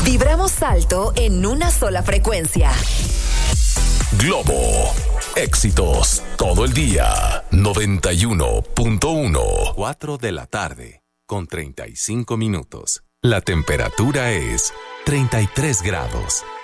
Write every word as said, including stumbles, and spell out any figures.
Vibramos alto en una sola frecuencia. Globo. Éxitos todo el día. noventa y uno punto uno. cuatro de la tarde, con treinta y cinco minutos. La temperatura es treinta y tres grados.